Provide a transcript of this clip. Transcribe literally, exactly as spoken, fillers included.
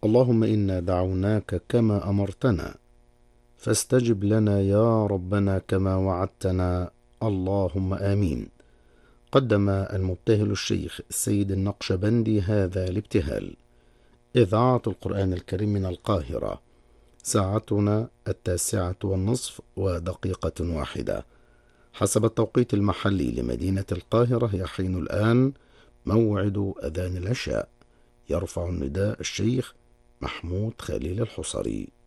اللهم إنا دعوناك كما أمرتنا فاستجب لنا يا ربنا كما وعدتنا، اللهم آمين. قدم المبتهل الشيخ السيد النقشبندي هذا الابتهال. إذاعة القرآن الكريم من القاهرة، ساعتنا التاسعة والنصف ودقيقة واحدة حسب التوقيت المحلي لمدينة القاهرة. يحين الآن موعد أذان العشاء. يرفع النداء الشيخ محمود خليل الحصري.